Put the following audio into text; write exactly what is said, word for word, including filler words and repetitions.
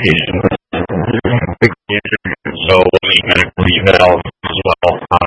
medication. So we'll need medical eval as well.